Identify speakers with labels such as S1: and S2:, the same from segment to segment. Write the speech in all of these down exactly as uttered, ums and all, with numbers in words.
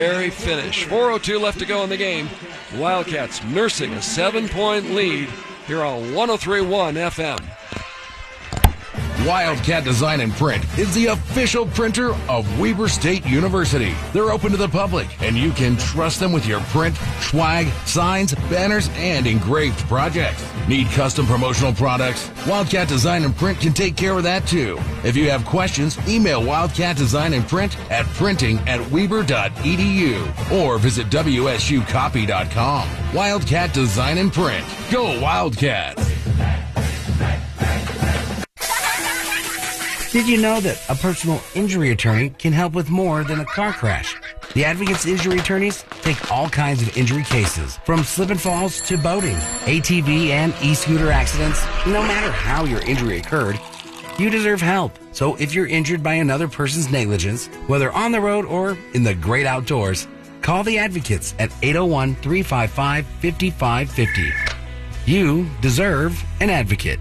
S1: very finish. four oh two left to go in the game. Wildcats nursing a seven-point lead here on one oh three point one F M.
S2: Wildcat Design and Print is the official printer of Weber State University. They're open to the public, and you can trust them with your print, swag, signs, banners, and engraved projects. Need custom promotional products? Wildcat Design and Print can take care of that too. If you have questions, email Wildcat Design and Print at printing at weber dot e d u or visit w s u copy dot com. Wildcat Design and Print. Go Wildcats!
S3: Did you know that a personal injury attorney can help with more than a car crash? The Advocates Injury Attorneys take all kinds of injury cases, from slip and falls to boating, A T V and e-scooter accidents. No matter how your injury occurred, you deserve help. So if you're injured by another person's negligence, whether on the road or in the great outdoors, call the Advocates at eight oh one, three five five, five five five oh. You deserve an advocate.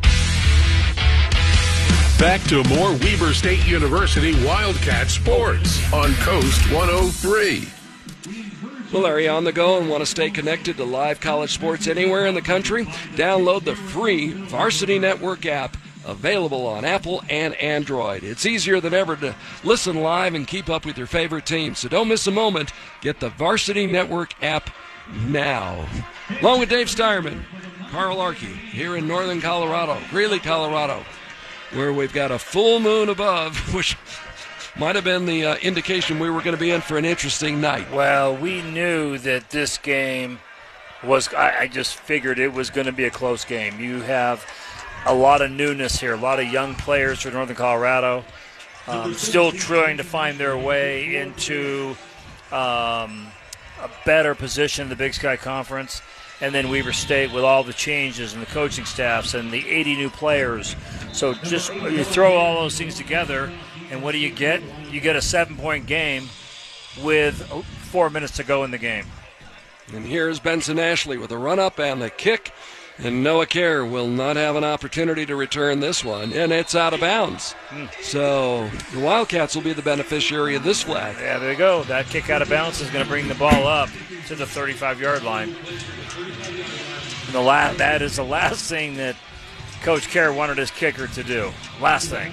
S4: Back to more Weber State University Wildcat Sports on Coast one oh three.
S1: Well, are you on the go and want to stay connected to live college sports anywhere in the country? Download the free Varsity Network app, available on Apple and Android. It's easier than ever to listen live and keep up with your favorite teams. So don't miss a moment. Get the Varsity Network app now. Along with Dave Steierman, Carl Archie, here in northern Colorado, Greeley, Colorado, where we've got a full moon above, which might have been the uh, indication we were going to be in for an interesting night.
S5: Well, we knew that this game was, I, I just figured it was going to be a close game. You have a lot of newness here, a lot of young players from northern Colorado, um, still trying to find their way into um, a better position in the Big Sky Conference. And then Weber State with all the changes and the coaching staffs and the eighty new players. So just you throw all those things together, and what do you get? You get a seven-point game with four minutes to go in the game.
S1: And here's Benson Ashley with a run-up and the kick. And Noah Kerr will not have an opportunity to return this one, and it's out of bounds. Mm. So the Wildcats will be the beneficiary of this flag.
S5: Yeah, there you go. That kick out of bounds is going to bring the ball up to the thirty-five-yard line. And the last, that is the last thing that Coach Kerr wanted his kicker to do. Last thing.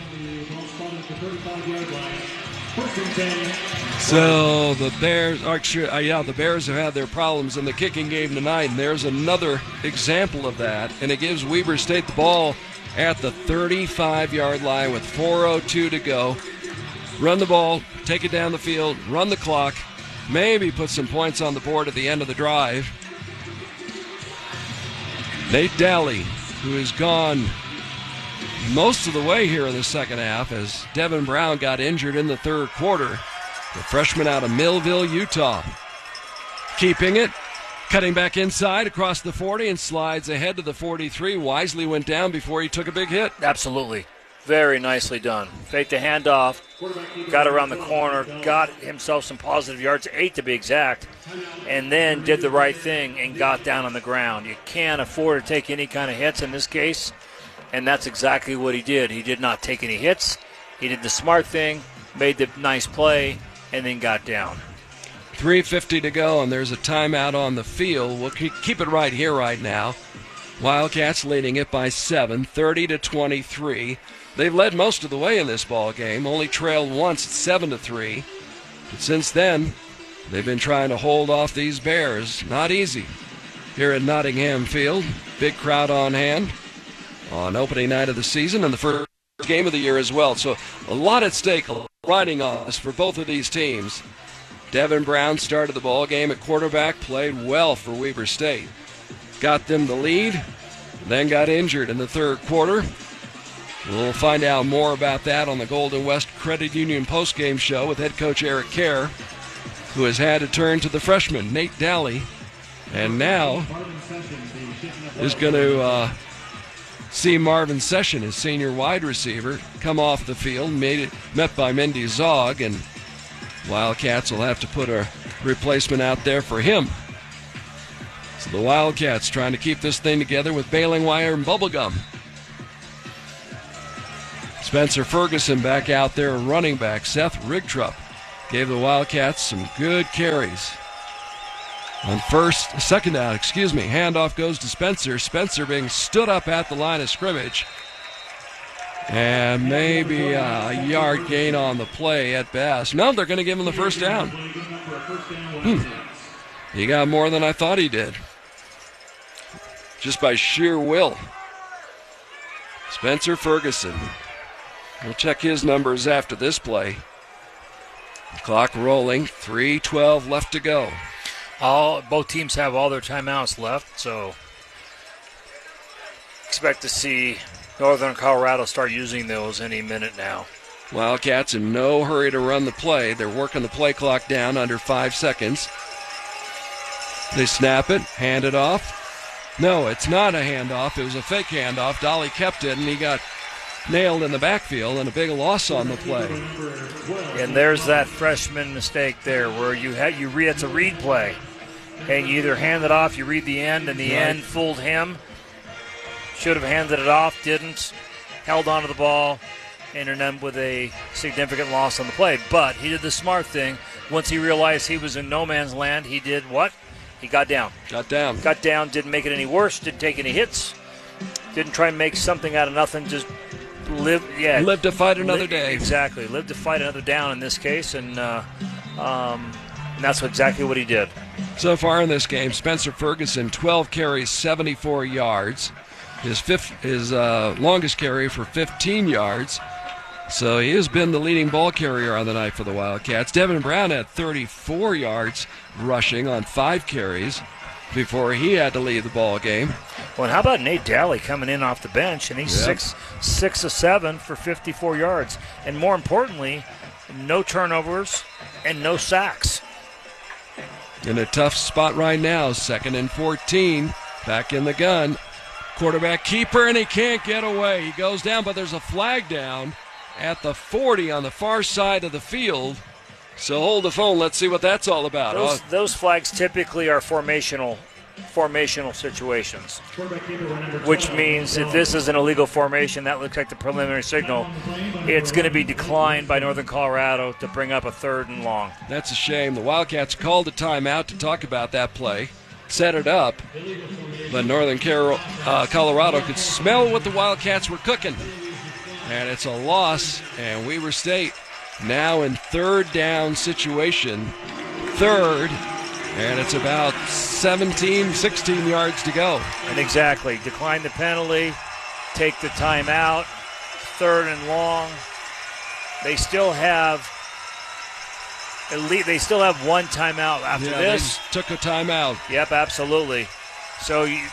S1: So the Bears, actually, uh, yeah, the Bears have had their problems in the kicking game tonight, and there's another example of that. And it gives Weber State the ball at the thirty-five-yard line with four oh two to go. Run the ball, take it down the field, run the clock, maybe put some points on the board at the end of the drive. Nate Daly, who has gone most of the way here in the second half as Devin Brown got injured in the third quarter. The freshman out of Millville, Utah. Keeping it, cutting back inside across the forty and slides ahead to the forty-three. Wisely went down before he took a big hit.
S5: Absolutely. Very nicely done. Faked the handoff, got around the corner, got himself some positive yards, eight to be exact, and then did the right thing and got down on the ground. You can't afford to take any kind of hits in this case, and that's exactly what he did. He did not take any hits. He did the smart thing, made the nice play, and then got down.
S1: three fifty to go, and there's a timeout on the field. We'll keep it right here right now. Wildcats leading it by seven, thirty to twenty-three. They've led most of the way in this ball game, only trailed once at seven to three. But since then, they've been trying to hold off these Bears. Not easy here at Nottingham Field. Big crowd on hand on opening night of the season and the first game of the year as well. So a lot at stake, riding on us for both of these teams. Devin Brown started the ball game at quarterback, played well for Weber State. Got them the lead, then got injured in the third quarter. We'll find out more about that on the Golden West Credit Union postgame show with head coach Eric Kerr, who has had to turn to the freshman, Nate Daly, and now is going to uh, see Marvin Session, his senior wide receiver, come off the field, made it, met by Mindy Zog, and Wildcats will have to put a replacement out there for him. So the Wildcats trying to keep this thing together with baling wire and bubble gum. Spencer Ferguson back out there, running back. Seth Rigtrup gave the Wildcats some good carries. On first, second down, excuse me, handoff goes to Spencer. Spencer being stood up at the line of scrimmage. And maybe a yard gain on the play at best. No, they're going to give him the first down. Hmm. He got more than I thought he did. Just by sheer will. Spencer Ferguson. We'll check his numbers after this play. Clock rolling, three twelve left to go.
S5: All both teams have all their timeouts left, so expect to see Northern Colorado start using those any minute now.
S1: Wildcats in no hurry to run the play. They're working the play clock down under five seconds. They snap it, hand it off. No, it's not a handoff. It was a fake handoff. Dolly kept it, and he got nailed in the backfield, and a big loss on the play.
S5: And there's that freshman mistake there where you had you read it's a read play. And you either hand it off, you read the end, and the
S1: right.
S5: end fooled him. Should have handed it off, didn't. Held onto the ball, and ended up with a significant loss on the play. But he did the smart thing. Once he realized he was in no man's land, he did what? He got down.
S1: Got down.
S5: Got down, didn't make it any worse, didn't take any hits. Didn't try and make something out of nothing, just live, yeah.
S1: Live to fight another
S5: live,
S1: day.
S5: Exactly. Live to fight another down in this case, and, uh, um, and that's exactly what he did.
S1: So far in this game, Spencer Ferguson, twelve carries, seventy-four yards. His fifth, his uh, longest carry for fifteen yards. So he has been the leading ball carrier on the night for the Wildcats. Devin Brown had thirty-four yards rushing on five carries before he had to leave the ball game.
S5: Well, and how about Nate Daly coming in off the bench, and he's
S1: yep.
S5: six, six of seven for fifty-four yards. And more importantly, no turnovers and no sacks.
S1: In a tough spot right now, second and fourteen, back in the gun. Quarterback keeper, and he can't get away. He goes down, but there's a flag down at the forty on the far side of the field. So hold the phone. Let's see what that's all about.
S5: Those,
S1: oh.
S5: those flags typically are formational formational situations, which means if this is an illegal formation, that looks like the preliminary signal. It's going to be declined by Northern Colorado to bring up a third and long.
S1: That's a shame. The Wildcats called a timeout to talk about that play, set it up, but Northern Carol, uh, Colorado could smell what the Wildcats were cooking. And it's a loss, and Weber State now in third down situation. Third, and it's about seventeen, sixteen yards to go.
S5: And exactly, decline the penalty, take the timeout, third and long. They still have elite. They still have one timeout after
S1: yeah,
S5: this.
S1: They took a timeout.
S5: Yep, absolutely. So you,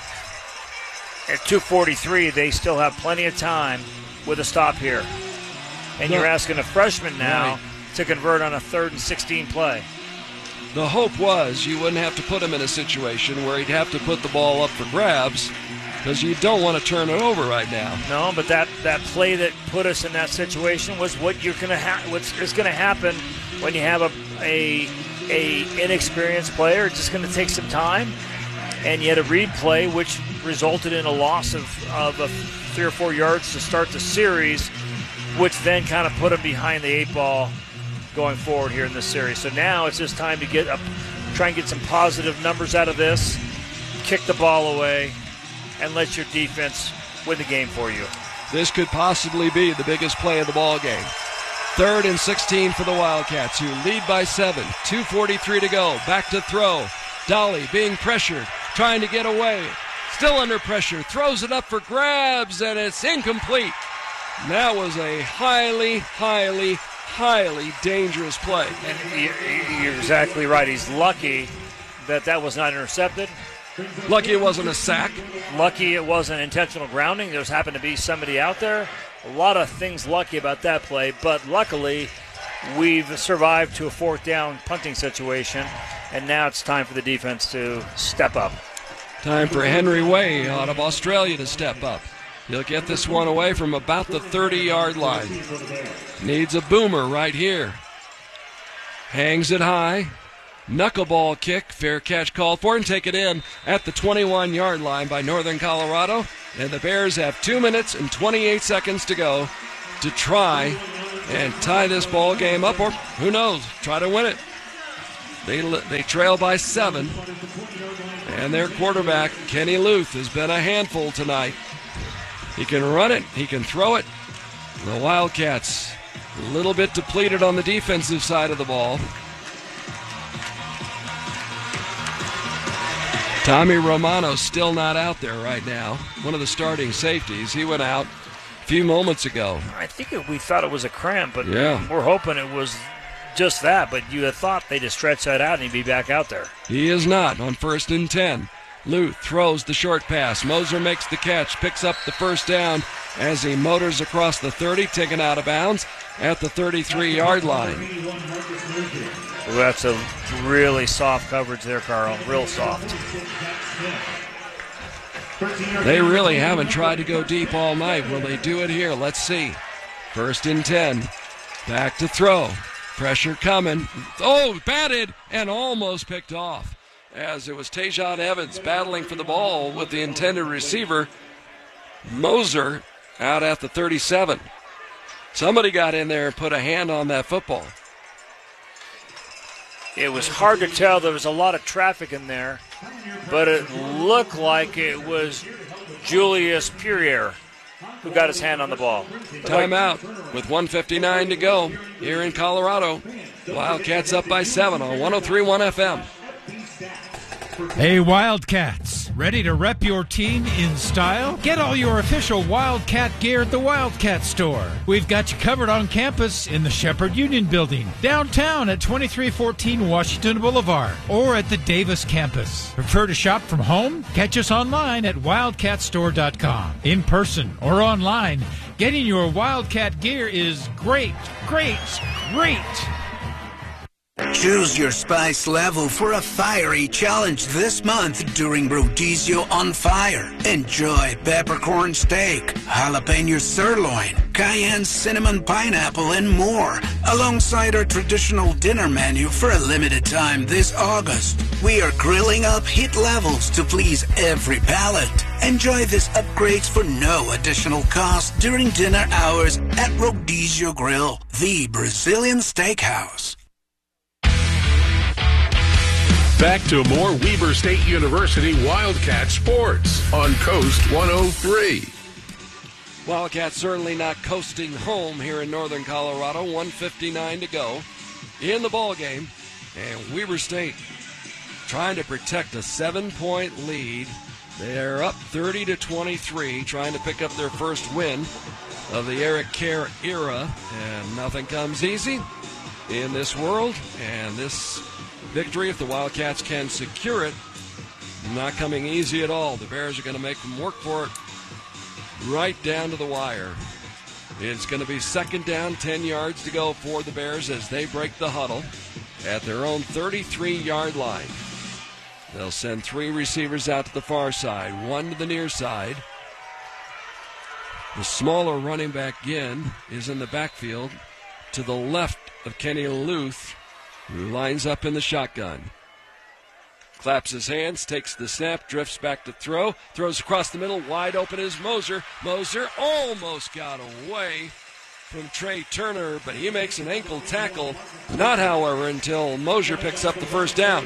S5: at two forty-three, they still have plenty of time with a stop here. And you're asking a freshman now
S1: right.
S5: to convert on a third and sixteen play.
S1: The hope was you wouldn't have to put him in a situation where he'd have to put the ball up for grabs, because you don't want to turn it over right now.
S5: No, but that, that play that put us in that situation was what you're going to ha- what's is going to happen when you have a, a a inexperienced player. It's just going to take some time, and you had a read play which resulted in a loss of of a three or four yards to start the series, which then kind of put him behind the eight ball going forward here in this series. So now it's just time to get up, try and get some positive numbers out of this, kick the ball away, and let your defense win the game for you.
S1: This could possibly be the biggest play of the ball game. Third and sixteen for the Wildcats, who lead by seven. two forty-three to go. Back to throw. Dolly being pressured, trying to get away. Still under pressure. Throws it up for grabs, and it's incomplete. That was a highly, highly, highly dangerous play.
S5: And you're exactly right. He's lucky that that was not intercepted.
S1: Lucky it wasn't a sack.
S5: Lucky it wasn't intentional grounding. There happened to be somebody out there. A lot of things lucky about that play, but luckily we've survived to a fourth down punting situation, and now it's time for the defense to step up.
S1: Time for Henry Way out of Australia to step up. He'll get this one away from about the thirty-yard line. Needs a boomer right here. Hangs it high. Knuckleball kick. Fair catch called for, and take it in at the twenty-one-yard line by Northern Colorado. And the Bears have two minutes and twenty-eight seconds to go to try and tie this ball game up, or who knows, try to win it. They, they trail by seven, and their quarterback, Kenny Luth, has been a handful tonight. He can run it, he can throw it. The Wildcats a little bit depleted on the defensive side of the ball. Tommy Romano still not out there right now, one of the starting safeties. He went out a few moments ago.
S5: I think it, we thought it was a cramp, but
S1: yeah.
S5: we're hoping it was just that. But you had thought they'd have stretched that out and he'd be back out there.
S1: He is not on first and ten. Luth throws the short pass. Moser makes the catch, picks up the first down as he motors across the thirty, taken out of bounds at the thirty-three-yard line.
S5: Well, that's a really soft coverage there, Carl. Real soft.
S1: They really haven't tried to go deep all night. Will they do it here? Let's see. First and ten. Back to throw. Pressure coming. Oh, batted and almost picked off, as it was Tajon Evans battling for the ball with the intended receiver, Moser, out at the thirty-seven. Somebody got in there and put a hand on that football.
S5: It was hard to tell. There was a lot of traffic in there, but it looked like it was Julius Purier who got his hand on the ball.
S1: Timeout with one fifty-nine to go here in Colorado. Wildcats up by seven on one oh three point one F M.
S6: Hey Wildcats, ready to rep your team in style? Get all your official Wildcat gear at the Wildcat Store. We've got you covered on campus in the Shepherd Union Building, downtown at twenty-three fourteen Washington Boulevard, or at the Davis campus. Prefer to shop from home? Catch us online at wildcat store dot com. In person or online, getting your Wildcat gear is great, great, great.
S7: Choose your spice level for a fiery challenge this month during Rodizio on Fire. Enjoy peppercorn steak, jalapeno sirloin, cayenne cinnamon pineapple, and more, alongside our traditional dinner menu for a limited time this August. We are grilling up heat levels to please every palate. Enjoy these upgrades for no additional cost during dinner hours at Rodizio Grill, the Brazilian steakhouse.
S4: Back to more Weber State University Wildcat Sports on Coast one oh three.
S1: Wildcats certainly not coasting home here in northern Colorado. one fifty-nine to go in the ball game, and Weber State trying to protect a seven-point lead. They're up thirty to twenty-three, trying to pick up their first win of the Eric Kerr era, and nothing comes easy in this world, and this victory, if the Wildcats can secure it, not coming easy at all. The Bears are going to make them work for it right down to the wire. It's going to be second down, ten yards to go for the Bears as they break the huddle at their own thirty-three-yard line. They'll send three receivers out to the far side, one to the near side. The smaller running back, Ginn, is in the backfield to the left of Kenny Luth, who lines up in the shotgun. Claps his hands, takes the snap, drifts back to throw, throws across the middle, wide open is Moser. Moser almost got away from Trey Turner, but he makes an ankle tackle. Not, however, until Moser picks up the first down.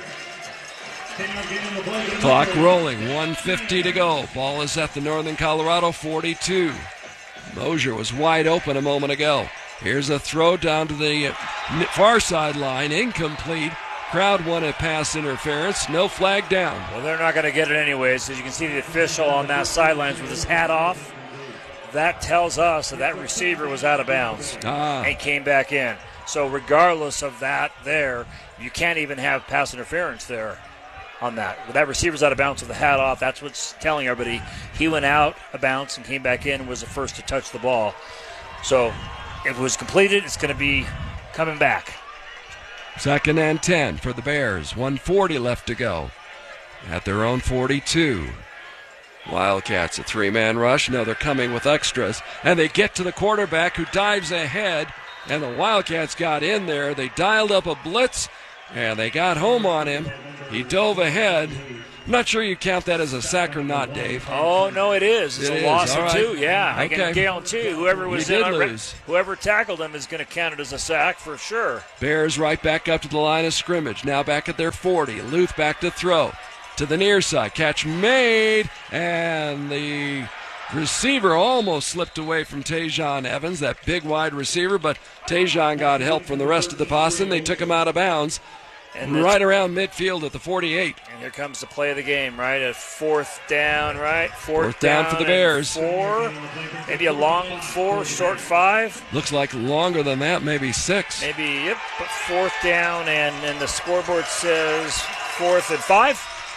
S1: Clock rolling, one fifty to go. Ball is at the Northern Colorado forty-two. Moser was wide open a moment ago. Here's a throw down to the far sideline, incomplete. Crowd wanted pass interference, no flag down.
S5: Well, they're not going to get it anyways. As you can see the official on that sidelines with his hat off, that tells us that that receiver was out of bounds
S1: ah.
S5: and came back in. So regardless of that there, you can't even have pass interference there on that. With that receiver's out of bounds with the hat off, that's what's telling everybody. He went out of bounds and came back in and was the first to touch the ball. So if it was completed, it's going to be coming back.
S1: Second and ten for the Bears. one forty left to go at their own forty-two. Wildcats, a three-man rush. No, they're coming with extras. And they get to the quarterback who dives ahead. And the Wildcats got in there. They dialed up a blitz. And they got home on him. He dove ahead. I'm not sure you count that as a sack or not, Dave.
S5: Oh, no, it is. It's
S1: It
S5: a loss
S1: is. All
S5: of
S1: right.
S5: two. Yeah, I
S1: Okay.
S5: can guarantee you whoever was
S1: You
S5: in
S1: did
S5: on,
S1: lose.
S5: whoever tackled him is going to count it as a sack for sure.
S1: Bears right back up to the line of scrimmage. Now back at their forty. Luth back to throw. To the near side. Catch made. And the receiver almost slipped away from Tajon Evans, that big wide receiver, but Tajon got help from the rest of the posse. They took him out of bounds.
S5: And
S1: right around midfield at the forty-eight.
S5: And here comes the play of the game, right? At fourth down, right? Fourth,
S1: Fourth down for the
S5: and
S1: Bears.
S5: Four, maybe a long four, short five.
S1: Looks like longer than that, maybe six.
S5: Maybe, yep, but fourth down, and, and the scoreboard says fourth and five.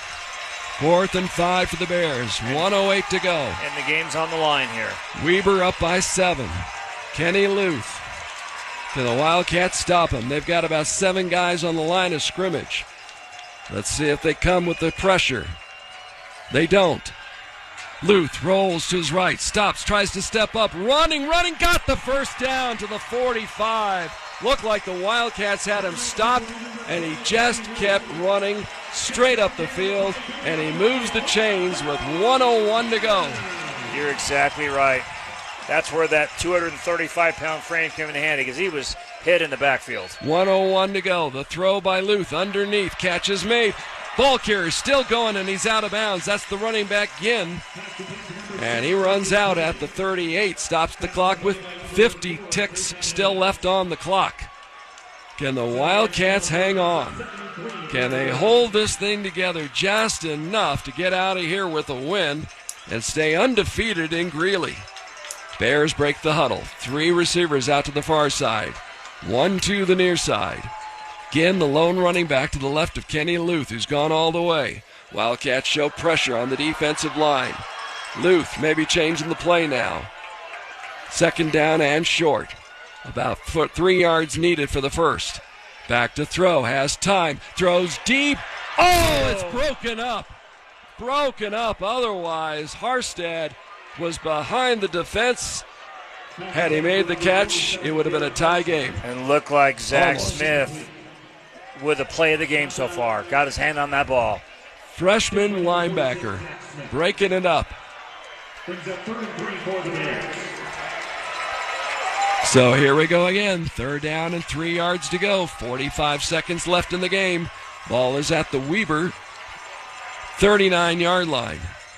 S1: Fourth and five for the Bears. one oh eight to go.
S5: And the game's on the line here.
S1: Weber up by seven. Kenny Luth. Can the Wildcats stop him? They've got about seven guys on the line of scrimmage. Let's see if they come with the pressure. They don't. Luth rolls to his right, stops, tries to step up, running, running, got the first down to the forty-five. Looked like the Wildcats had him stopped, and he just kept running straight up the field, and he moves the chains with one oh one to go.
S5: You're exactly right. That's where that two hundred thirty-five pound frame came in handy because he was hit in the backfield.
S1: one oh one to go. The throw by Luth underneath. Catch is made. Ball carrier still going, and he's out of bounds. That's the running back, Ginn. And he runs out at the thirty-eight. Stops the clock with fifty ticks still left on the clock. Can the Wildcats hang on? Can they hold this thing together just enough to get out of here with a win and stay undefeated in Greeley? Bears break the huddle. Three receivers out to the far side. One to the near side. Ginn, the lone running back to the left of Kenny Luth, who's gone all the way. Wildcats show pressure on the defensive line. Luth maybe changing the play now. Second down and short. About foot three yards needed for the first. Back to throw. Has time. Throws deep. Oh, it's broken up. Broken up. Otherwise, Harstead was behind the defense. Had he made the catch, it would have been a tie game.
S5: And looked like Zach
S1: Almost.
S5: Smith with the play of the game so far. Got his hand on that ball.
S1: Freshman linebacker breaking it up. So here we go again. Third down and three yards to go. forty-five seconds left in the game. Ball is at the Weber thirty-nine-yard line.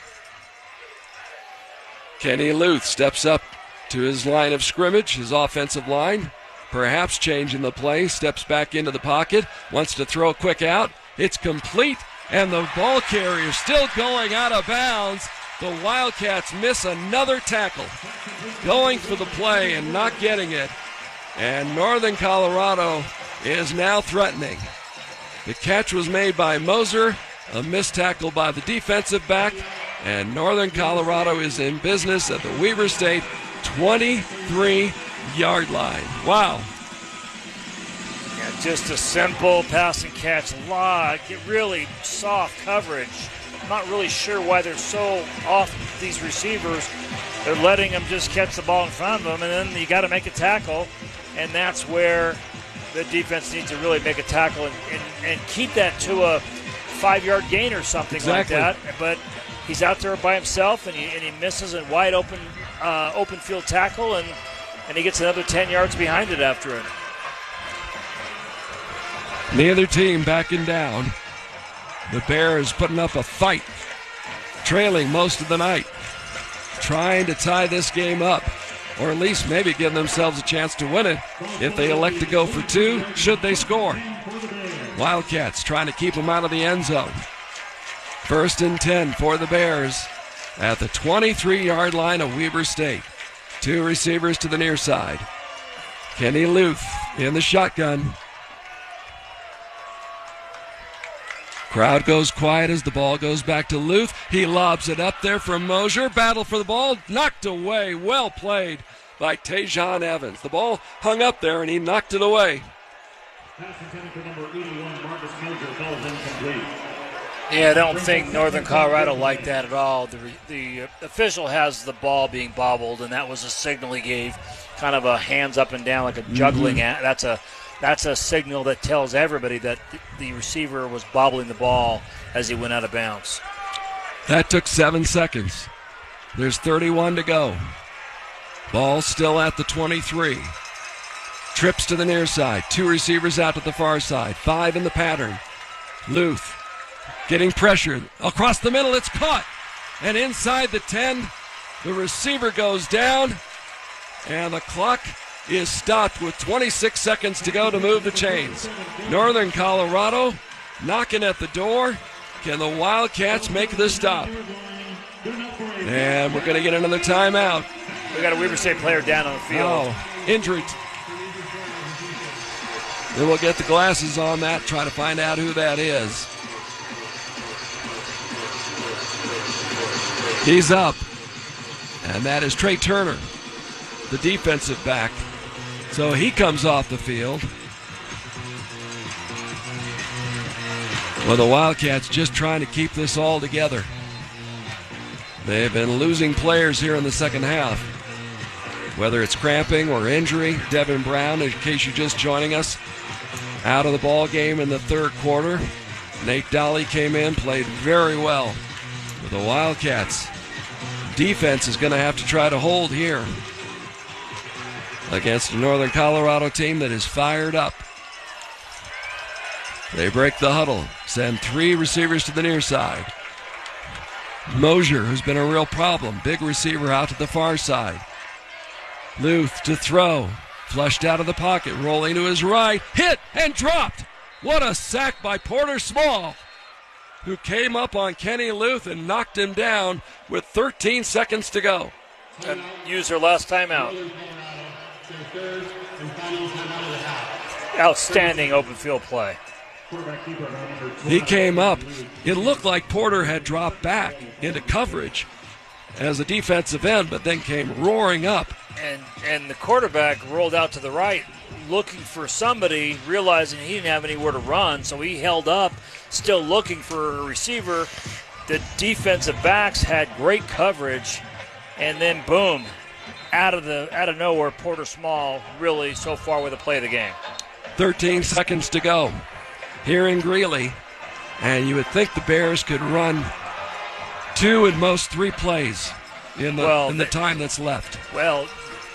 S1: Kenny Luth steps up to his line of scrimmage, his offensive line. Perhaps changing the play, steps back into the pocket, wants to throw a quick out. It's complete, and the ball carrier still going out of bounds. The Wildcats miss another tackle. Going for the play and not getting it. And Northern Colorado is now threatening. The catch was made by Moser, a missed tackle by the defensive back, and Northern Colorado is in business at the Weber State twenty-three-yard line. Wow.
S5: Yeah, just a simple pass and catch. A lot, get really soft coverage. I'm not really sure why they're so off these receivers. They're letting them just catch the ball in front of them, and then you got to make a tackle, and that's where the defense needs to really make a tackle and, and, and keep that to a five-yard gain or something
S1: Exactly.
S5: like that. But he's out there by himself, and he, and he misses a wide open uh, open field tackle, and, and he gets another ten yards behind it after it.
S1: Neither team backing down. The Bears putting up a fight, trailing most of the night, trying to tie this game up, or at least maybe give themselves a chance to win it if they elect to go for two, should they score. Wildcats trying to keep them out of the end zone. First and ten for the Bears at the twenty-three-yard line of Weber State. Two receivers to the near side. Kenny Luth in the shotgun. Crowd goes quiet as the ball goes back to Luth. He lobs it up there for Mosier. Battle for the ball. Knocked away. Well played by Tajon Evans. The ball hung up there, and he knocked it away.
S5: Yeah, I don't think Northern Colorado liked that at all. The, the official has the ball being bobbled, and that was a signal he gave, kind of a hands up and down like a juggling. Mm-hmm. That's a that's a signal that tells everybody that the receiver was bobbling the ball as he went out of bounds.
S1: That took seven seconds. There's thirty-one to go. Ball still at the twenty-three. Trips to the near side. Two receivers out to the far side. Five in the pattern. Luth getting pressured. Across the middle, it's caught. And inside the ten, the receiver goes down. And the clock is stopped with twenty-six seconds to go to move the chains. Northern Colorado knocking at the door. Can the Wildcats make this stop? And we're going to get another timeout.
S5: We got a Weber State player down on the field.
S1: Oh, injured. Then we'll get the glasses on that, try to find out who that is. He's up. And that is Trey Turner, the defensive back. So he comes off the field. Well, the Wildcats just trying to keep this all together. They've been losing players here in the second half. Whether it's cramping or injury, Devin Brown, in case you're just joining us, out of the ball game in the third quarter. Nate Dolly came in, played very well with the Wildcats. Defense is going to have to try to hold here against a Northern Colorado team that is fired up. They break the huddle, send three receivers to the near side. Mosier, who's been a real problem, big receiver out to the far side. Luth to throw, flushed out of the pocket, rolling to his right, hit and dropped. What a sack by Porter Small, who came up on Kenny Luth and knocked him down with thirteen seconds to go.
S5: And use their last timeout. Outstanding open field play.
S1: He came up. It looked like Porter had dropped back into coverage as a defensive end, but then came roaring up.
S5: And and the quarterback rolled out to the right, looking for somebody, realizing he didn't have anywhere to run, so he held up, still looking for a receiver. The defensive backs had great coverage, and then boom, out of the out of nowhere, Porter Small really so far with the play of the game.
S1: thirteen seconds to go here in Greeley, and you would think the Bears could run two and most three plays in the
S5: well,
S1: in the
S5: they,
S1: time that's left.
S5: Well,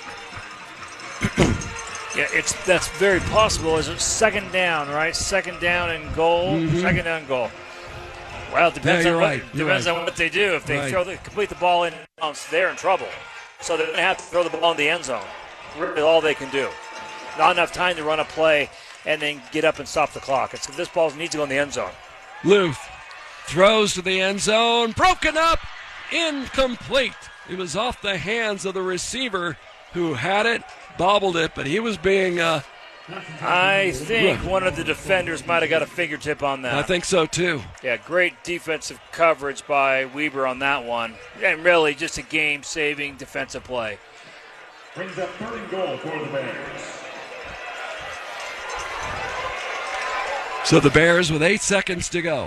S5: yeah, it's that's very possible. Is it second down, right? Second down and goal.
S1: Mm-hmm.
S5: Second down and goal. Well, it depends
S1: yeah,
S5: on what
S1: right.
S5: depends
S1: right.
S5: on what they do. If they
S1: right.
S5: throw the, complete the ball in, they're in trouble. So they're going to have to throw the ball in the end zone. Really, all they can do. Not enough time to run a play and then get up and stop the clock. It's this ball needs to go in the end zone.
S1: Luth throws to the end zone, broken up, incomplete. It was off the hands of the receiver who had it, bobbled it, but he was being. Uh,
S5: I think one of the defenders might have got a fingertip on that.
S1: I think so too.
S5: Yeah, great defensive coverage by Weber on that one, and really just a game-saving defensive play.
S8: Brings up third and goal for the Bears.
S1: So the Bears with eight seconds to go.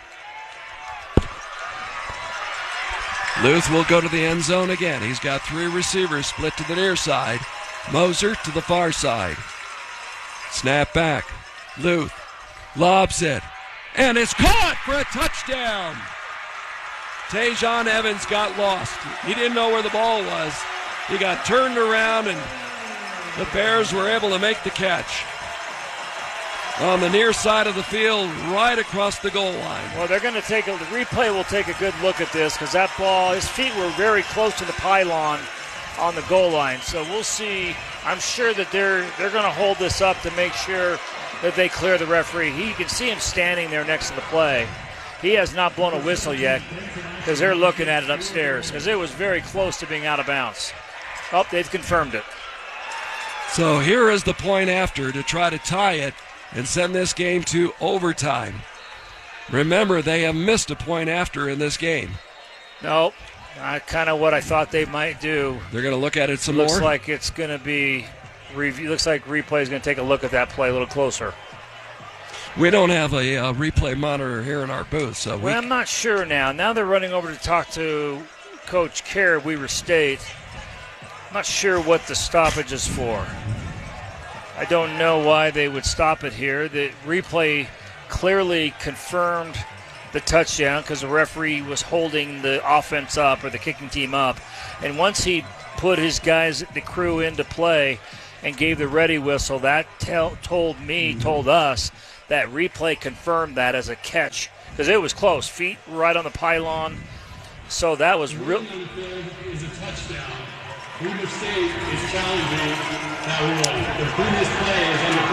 S1: Luth will go to the end zone again. He's got three receivers split to the near side. Moser to the far side. Snap back. Luth lobs it. And it's caught for a touchdown. Tajon Evans got lost. He didn't know where the ball was. He got turned around, and the Bears were able to make the catch on the near side of the field, right across the goal line.
S5: Well, they're going to take a, the replay will take a good look at this because that ball, his feet were very close to the pylon on the goal line. So we'll see. I'm sure that they're they're going to hold this up to make sure that they clear the referee. He, you can see him standing there next to the play. He has not blown a whistle yet because they're looking at it upstairs because it was very close to being out of bounds. Oh, they've confirmed it.
S1: So here is the point after to try to tie it and send this game to overtime. Remember, they have missed a point after in this game.
S5: Nope. Uh, kind of what I thought they might do.
S1: They're going to look at it some
S5: looks
S1: more?
S5: Looks like it's going to be review. Looks like replay is going to take a look at that play a little closer.
S1: We don't have a uh, replay monitor here in our booth, so we...
S5: Well, I'm not sure now. Now they're running over to talk to Coach Kerr at Weber State. I'm not sure what the stoppage is for. I don't know why they would stop it here. The replay clearly confirmed the touchdown because the referee was holding the offense up or the kicking team up. And once he put his guys, the crew, into play and gave the ready whistle, that tell, told me, told us, that replay confirmed that as a catch because it was close. Feet right on the pylon. So that was real.
S9: Is a touchdown. Weber State is challenging that rule. The previous play is under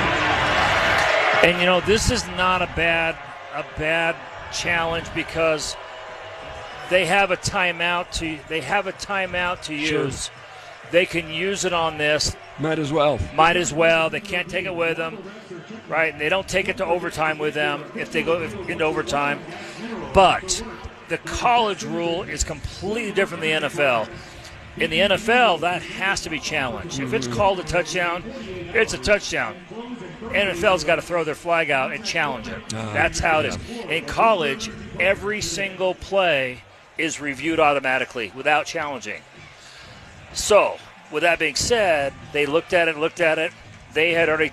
S9: further review.
S5: And you know, this is not a bad a bad challenge because they have a timeout to they have a timeout to use. Sure. They can use it on this.
S1: Might as well.
S5: Might as well. They can't take it with them, right? And they don't take it to overtime with them if they go into overtime. But the college rule is completely different than the N F L. In the N F L, that has to be challenged. If it's called a touchdown, it's a touchdown. N F L's got to throw their flag out and challenge it. Uh, That's how it yeah. is. In college, every single play is reviewed automatically without challenging. So, with that being said, they looked at it, looked at it. They had already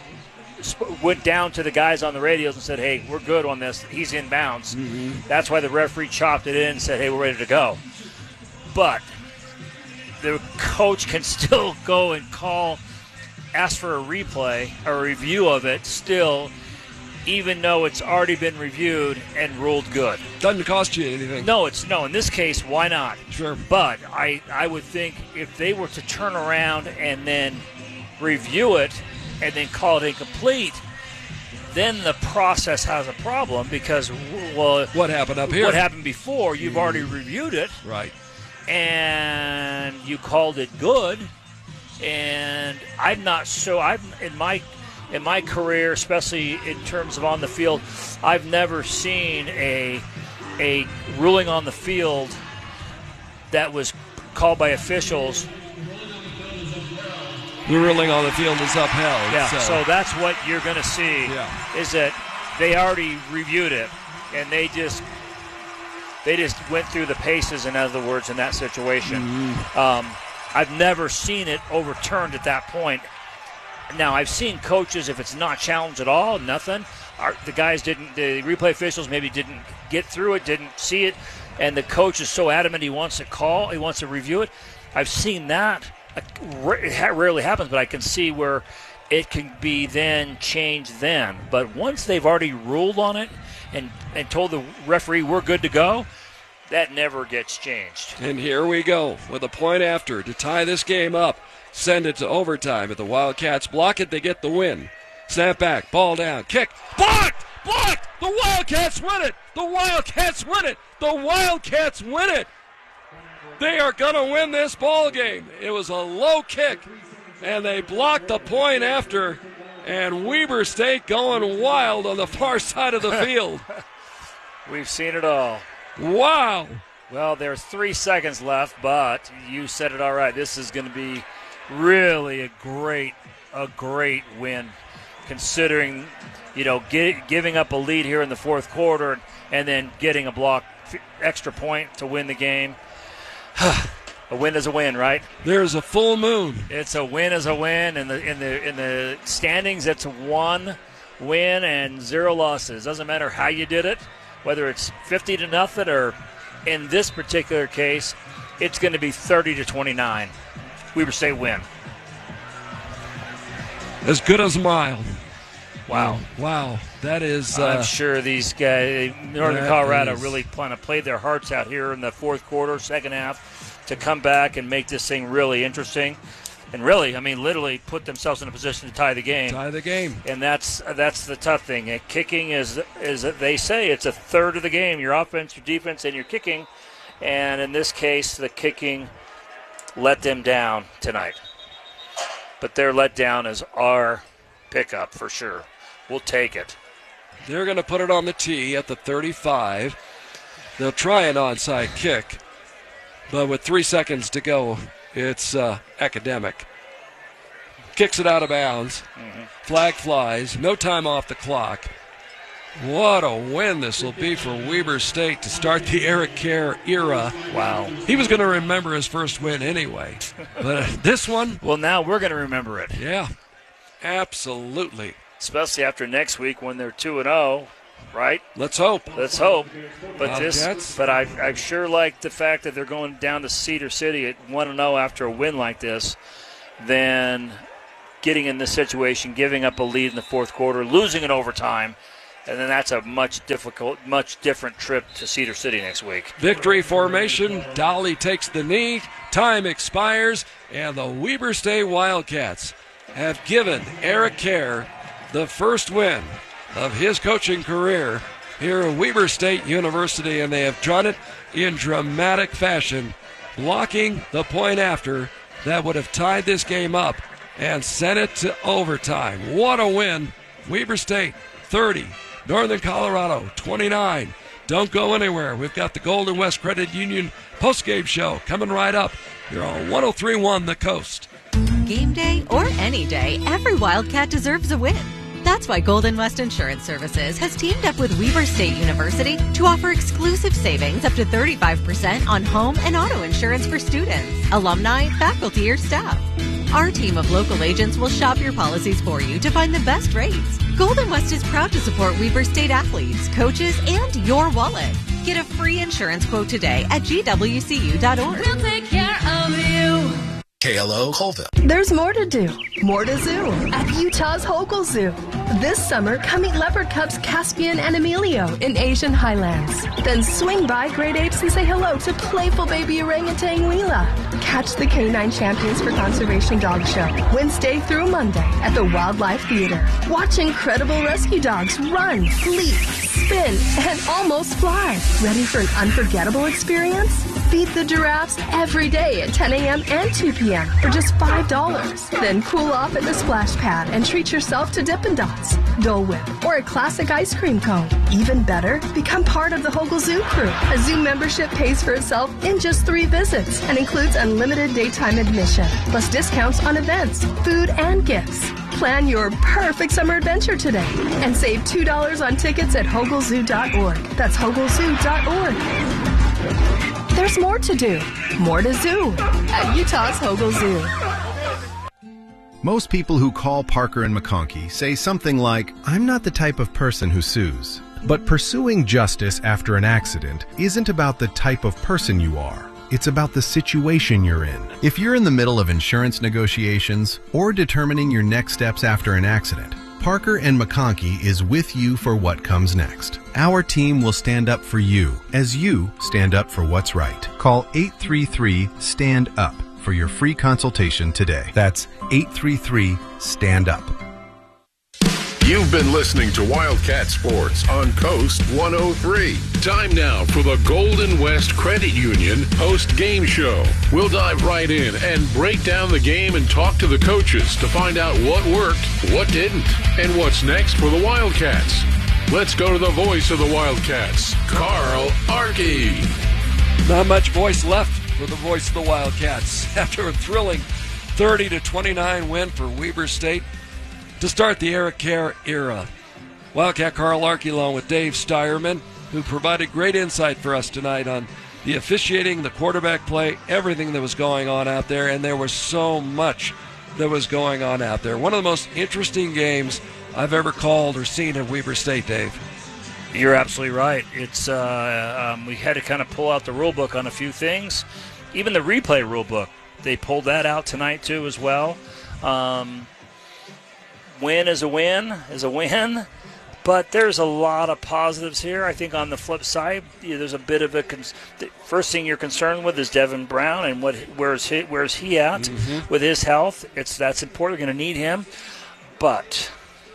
S5: went down to the guys on the radios and said, hey, we're good on this. He's in bounds. Mm-hmm. That's why the referee chopped it in and said, hey, we're ready to go. But the coach can still go and call, ask for a replay, a review of it still, even though it's already been reviewed and ruled good.
S1: Doesn't cost you anything.
S5: No, it's no. In this case, why not?
S1: Sure.
S5: But I, I would think if they were to turn around and then review it and then call it incomplete, then the process has a problem because, well,
S1: what happened up here?
S5: What happened before? You've already reviewed it.
S1: Right.
S5: And you called it good. And I'm not so. I'm in my in my career, especially in terms of on the field, I've never seen a a ruling on the field that was called by officials.
S1: The ruling on the field is upheld.
S5: Yeah.
S1: So,
S5: so that's what you're going to see.
S1: Yeah.
S5: Is that they already reviewed it and they just they just went through the paces. In other words, in that situation. Mm-hmm. Um, I've never seen it overturned at that point. Now, I've seen coaches, if it's not challenged at all, nothing. Our, the guys didn't, the replay officials maybe didn't get through it, didn't see it, and the coach is so adamant he wants to call, he wants to review it. I've seen that. It rarely happens, but I can see where it can be then changed then. But once they've already ruled on it and, and told the referee we're good to go, that never gets changed.
S1: And here we go with a point after to tie this game up. Send it to overtime. If the Wildcats block it, they get the win. Snap back, ball down, kick, blocked, blocked. The Wildcats win it. The Wildcats win it. The Wildcats win it. They are going to win this ball game. It was a low kick, and they blocked the point after. And Weber State going wild on the far side of the field.
S5: We've seen it all.
S1: Wow.
S5: Well, there's three seconds left, but you said it all right. This is going to be really a great, a great win, considering, you know, get, giving up a lead here in the fourth quarter and then getting a block extra point to win the game. A win is a win, right?
S1: There's a full moon.
S5: It's a win is a win. In the in the in the standings, it's one win and zero losses. Doesn't matter how you did it. Whether it's fifty to nothing or, in this particular case, it's going to be thirty to twenty-nine. Weber State win.
S1: As good as a mile.
S5: Wow.
S1: Wow. That is... Uh,
S5: I'm sure these guys, Northern Colorado, is. really kind of played their hearts out here in the fourth quarter, second half, to come back and make this thing really interesting. And really, I mean, literally put themselves in a position to tie the game.
S1: Tie the game.
S5: And that's that's the tough thing. And kicking is, is they say, it's a third of the game. Your offense, your defense, and your kicking. And in this case, the kicking let them down tonight. But their letdown is our pickup for sure. We'll take it.
S1: They're going to put it on the tee at the thirty-five. They'll try an onside kick. But with three seconds to go, it's uh, academic. Kicks it out of bounds. Mm-hmm. Flag flies. No time off the clock. What a win this will be for Weber State to start the Eric Kerr era.
S5: Wow.
S1: He was going to remember his first win anyway. But uh, this one?
S5: Well, now we're going to remember it.
S1: Yeah. Absolutely.
S5: Especially after next week when they're two and oh, right?
S1: Let's hope.
S5: Let's hope. But
S1: Wildcats.
S5: this, but I, I sure like the fact that they're going down to Cedar City at one and oh after a win like this, than getting in this situation, giving up a lead in the fourth quarter, losing in overtime, and then that's a much difficult, much different trip to Cedar City next week.
S1: Victory formation. Dolly takes the knee. Time expires, and the Weber State Wildcats have given Eric Kerr the first win of his coaching career here at Weber State University, and they have done it in dramatic fashion, blocking the point after that would have tied this game up and sent it to overtime. What a win. Weber State thirty, Northern Colorado twenty-nine. Don't go anywhere. We've got the Golden West Credit Union postgame show coming right up here on one oh three point one The Coast.
S10: Game day or any day, every Wildcat deserves a win. That's why Golden West Insurance Services has teamed up with Weber State University to offer exclusive savings up to thirty-five percent on home and auto insurance for students, alumni, faculty, or staff. Our team of local agents will shop your policies for you to find the best rates. Golden West is proud to support Weber State athletes, coaches, and your wallet. Get a free insurance quote today at G W C U dot org.
S11: We'll take care of you.
S12: K L O Colville.
S13: There's more to do, more to zoo at Utah's Hogle Zoo. This summer, come meet leopard cubs Caspian and Emilio in Asian Highlands. Then swing by Great Apes and say hello to playful baby orangutan Wheela. Catch the Canine Champions for Conservation Dog Show Wednesday through Monday at the Wildlife Theater. Watch incredible rescue dogs run, leap, spin, and almost fly. Ready for an unforgettable experience? Feed the giraffes every day at ten a.m. and two p.m. for just five dollars. Then cool off at the splash pad and treat yourself to Dippin' Dots, Dole Whip, or a classic ice cream cone. Even better, become part of the Hogle Zoo crew. A zoo membership pays for itself in just three visits and includes unlimited daytime admission, plus discounts on events, food, and gifts. Plan your perfect summer adventure today and save two dollars on tickets at Hogle Zoo dot org. That's Hogle Zoo dot org. There's more to do, more to zoo at Utah's Hogle Zoo.
S14: Most people who call Parker and McConkey say something like, "I'm not the type of person who sues." But pursuing justice after an accident isn't about the type of person you are. It's about the situation you're in. If you're in the middle of insurance negotiations or determining your next steps after an accident, Parker and McConkey is with you for what comes next. Our team will stand up for you as you stand up for what's right. Call eight three three, STAND UP for your free consultation today. That's eight three three, STAND UP.
S4: You've been listening to Wildcat Sports on Coast one oh three. Time now for the Golden West Credit Union post-game show. We'll dive right in and break down the game and talk to the coaches to find out what worked, what didn't, and what's next for the Wildcats. Let's go to the voice of the Wildcats, Carl Archie.
S1: Not much voice left for the voice of the Wildcats after a thrilling thirty to twenty-nine win for Weber State to start the Eric Kerr era. Wildcat Carl Larkey along with Dave Steierman, who provided great insight for us tonight on the officiating, the quarterback play, everything that was going on out there, and there was so much that was going on out there. One of the most interesting games I've ever called or seen at Weber State, Dave.
S5: You're absolutely right. It's uh, um, we had to kind of pull out the rule book on a few things. Even the replay rule book, they pulled that out tonight too as well. Um, win is a win is a win, but there's a lot of positives here. I think on the flip side, yeah, there's a bit of a cons- the first thing you're concerned with is Devin Brown and what where's he where's he at mm-hmm. with his health. It's that's important. We're going to need him, but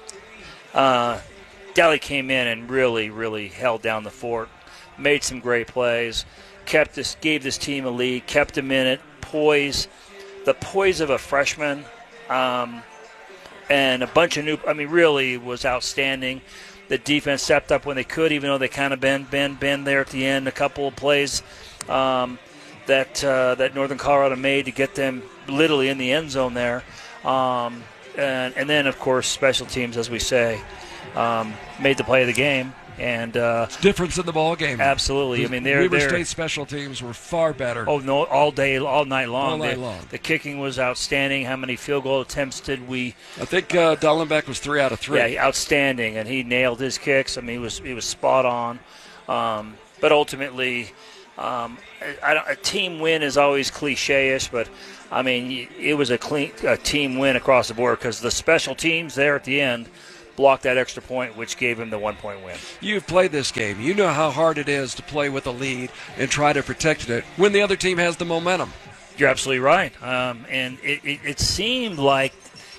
S5: uh, Daly came in and really really held down the fort, made some great plays, kept this gave this team a lead, kept them in it, poise, the poise of a freshman. Um, And a bunch of new, I mean, really was outstanding. The defense stepped up when they could, even though they kind of been, been, been there at the end. A couple of plays um, that uh, that Northern Colorado made to get them literally in the end zone there. Um, and, and then, of course, special teams, as we say, um, made the play of the game. And uh,
S1: difference in the ball game.
S5: Absolutely. I mean, they're
S1: Weber
S5: they're,
S1: State special teams were far better.
S5: Oh no, all day, all night long.
S1: All night
S5: the,
S1: long.
S5: The kicking was outstanding. How many field goal attempts did we?
S1: I think uh, Dullenbeck was three out of three.
S5: Yeah, outstanding, and he nailed his kicks. I mean, he was he was spot on. Um, but ultimately, um, I, I don't, a team win is always cliche-ish, but I mean, it was a clean a team win across the board because the special teams there at the end blocked that extra point, which gave him the one-point win.
S1: You've played this game. You know how hard it is to play with a lead and try to protect it when the other team has the momentum.
S5: You're absolutely right. Um, and it, it, it seemed like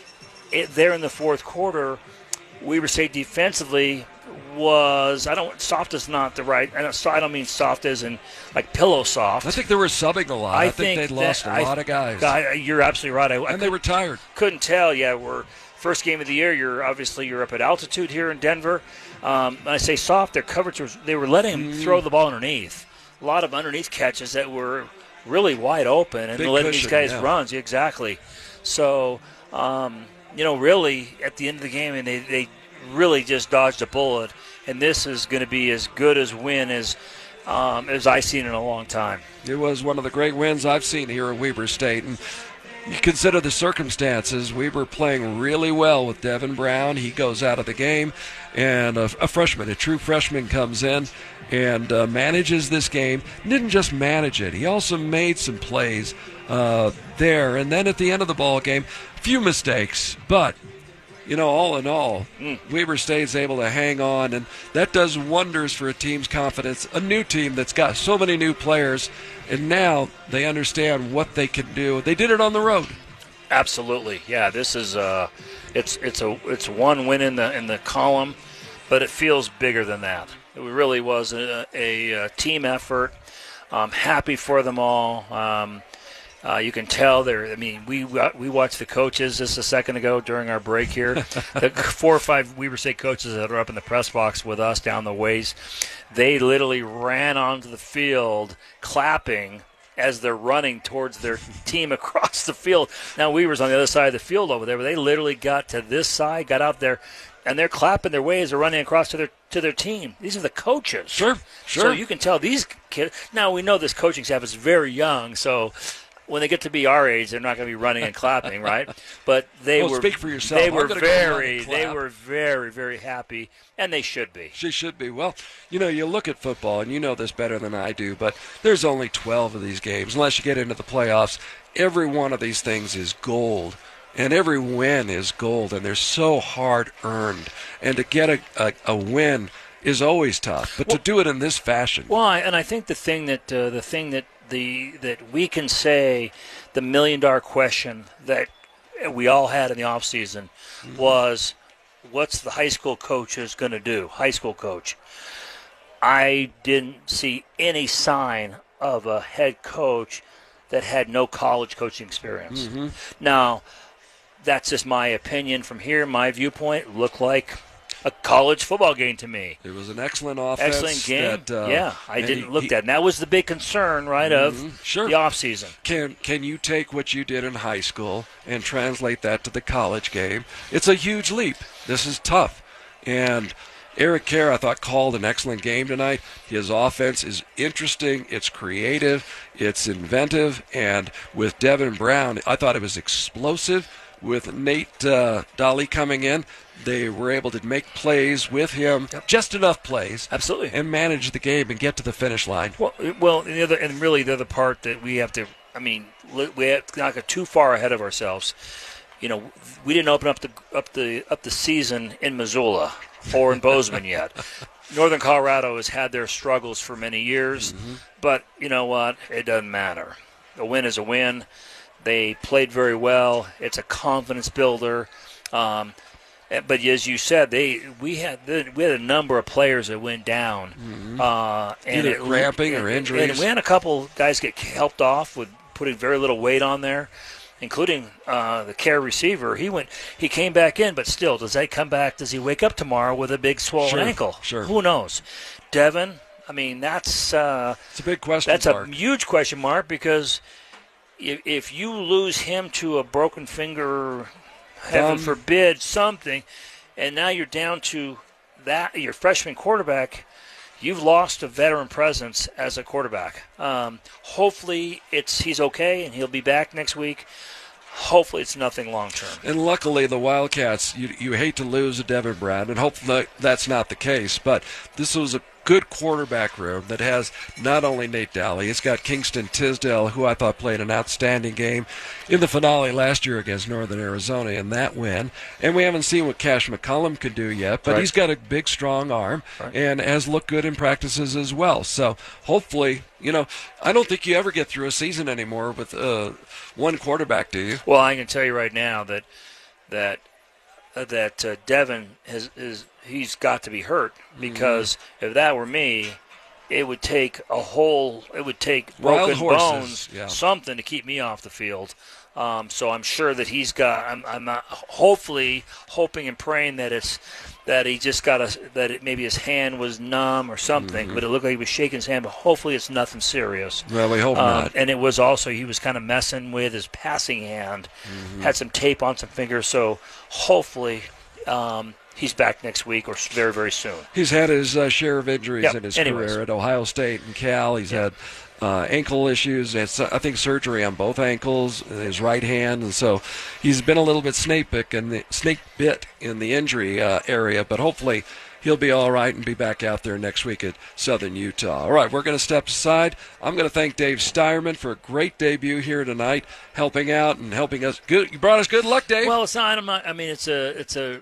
S5: it, there in the fourth quarter, Weber State defensively was, I don't, soft is not the right, I don't, I don't mean soft as in like pillow soft.
S1: I think they were subbing a lot. I, I think, think they'd lost a
S5: I,
S1: lot of guys.
S5: I, you're absolutely right. I,
S1: and
S5: I
S1: they were tired.
S5: Couldn't tell. Yeah, we're first game of the year. You're obviously you're up at altitude here in Denver. Um, when I say soft, their coverage was, they were letting him mm. throw the ball underneath. A lot of underneath catches that were really wide open and
S1: Big
S5: letting
S1: cushion,
S5: these guys
S1: yeah.
S5: run. Exactly. So, um, you know, really at the end of the game, and they, they really just dodged a bullet. And this is going to be as good as win as um, as I've seen in a long time.
S1: It was one of the great wins I've seen here at Weber State. And you consider the circumstances. Weber playing really well with Devin Brown. He goes out of the game, and a, a freshman, a true freshman, comes in and uh, manages this game. Didn't just manage it. He also made some plays uh, there. And then at the end of the ball game, a few mistakes, but you know, all in all, mm. Weber State's able to hang on, and that does wonders for a team's confidence. A new team that's got so many new players, and now they understand what they can do. They did it on the road.
S5: Absolutely, yeah. This is uh, it's it's a it's one win in the in the column, but it feels bigger than that. It really was a, a, a team effort. I'm happy for them all. Um, Uh, you can tell they're. I mean, we we watched the coaches just a second ago during our break here. The four or five Weber State coaches that are up in the press box with us down the ways, they literally ran onto the field clapping as they're running towards their team across the field. Now Weber's on the other side of the field over there, but they literally got to this side, got out there, and they're clapping their way as they're running across to their to their team. These are the coaches.
S1: Sure, sure.
S5: So you can tell these kids. Now we know this coaching staff is very young, so when they get to be our age, they're not going to be running and clapping, right? But they
S1: well,
S5: were.
S1: Speak for yourself.
S5: They were very. They were very, very happy, and they should be.
S1: She should be. Well, you know, you look at football, and you know this better than I do, but there's only twelve of these games. Unless you get into the playoffs, every one of these things is gold, and every win is gold, and they're so hard earned. And to get a a, a win is always tough, but well, to do it in this fashion.
S5: Well, and I think the thing that uh, the thing that. The that we can say the million dollar question that we all had in the off season mm-hmm. was, what's the high school coaches going to do? High school coach. I didn't see any sign of a head coach that had no college coaching experience.
S1: Mm-hmm.
S5: Now, that's just my opinion from here. My viewpoint it looked like a college football game to me.
S1: It was an excellent offense.
S5: Excellent game.
S1: That, uh,
S5: yeah, I didn't
S1: he,
S5: look at that. And that was the big concern, right,
S1: mm-hmm.
S5: of
S1: sure.
S5: the offseason.
S1: Can can you take what you did in high school and translate that to the college game? It's a huge leap. This is tough. And Eric Kerr, I thought, called an excellent game tonight. His offense is interesting. It's creative. It's inventive. And with Devin Brown, I thought it was explosive. With Nate uh, Dolly coming in, they were able to make plays with him, yep. just enough plays,
S5: absolutely,
S1: and manage the game and get to the finish line.
S5: Well, well, and, the other, and really the other part that we have to, I mean, we have to not get too far ahead of ourselves. You know, we didn't open up the up the up the season in Missoula or in Bozeman yet. Northern Colorado has had their struggles for many years,
S1: mm-hmm.
S5: but you know what? It doesn't matter. A win is a win. They played very well. It's a confidence builder. Um, but as you said, they we had we had a number of players that went down,
S1: mm-hmm.
S5: uh, and
S1: either
S5: it,
S1: cramping or injuries.
S5: And we had a couple guys get helped off with putting very little weight on there, including uh, the care receiver. He went, he came back in, but still, does that come back? Does he wake up tomorrow with a big swollen
S1: sure,
S5: ankle?
S1: Sure.
S5: Who knows? Devin, I mean, that's uh,
S1: it's a big question
S5: That's
S1: mark.
S5: a huge question mark because if, if you lose him to a broken finger, heaven
S1: um,
S5: forbid, something, and now you're down to that your freshman quarterback, you've lost a veteran presence as a quarterback. Um, hopefully it's he's okay and he'll be back next week. Hopefully it's nothing long-term.
S1: And luckily the Wildcats, you, you hate to lose a Devin Brown, and hopefully that's not the case. But this was a good quarterback room that has not only Nate Dowley, it's got Kingston Tisdale, who I thought played an outstanding game in the finale last year against Northern Arizona in that win. And we haven't seen what Cash McCullum could do yet, but
S5: right.
S1: he's got a big, strong arm
S5: right.
S1: and has looked good in practices as well. So hopefully, you know, I don't think you ever get through a season anymore with uh, one quarterback, do you?
S5: Well, I can tell you right now that that uh, that uh, Devin has is he's got to be hurt, because mm-hmm. if that were me, it would take a whole it would take broken bones,
S1: yeah.
S5: something to keep me off the field. Um, so I'm sure that he's got. I'm, I'm not, hopefully hoping and praying that it's that he just got a that it, maybe his hand was numb or something,
S1: mm-hmm.
S5: but it looked like he was shaking his hand. But hopefully it's nothing serious.
S1: Well, we hope
S5: um,
S1: not.
S5: And it was also he was kind of messing with his passing hand, mm-hmm. had some tape on some fingers. So hopefully um, he's back next week or very very soon.
S1: He's had his uh, share of injuries
S5: yep.
S1: in his
S5: Anyways.
S1: career at Ohio State and Cal. He's
S5: yep.
S1: had. Uh, ankle issues, and I think surgery on both ankles, his right hand, and so he's been a little bit snake bit in the, snake bit in the injury uh, area, but hopefully he'll be all right and be back out there next week at Southern Utah. All right, we're going to step aside. I'm going to thank Dave Steierman for a great debut here tonight, helping out and helping us. Good, you brought us good luck, Dave.
S5: Well, it's not. I'm not I mean, it's a it's a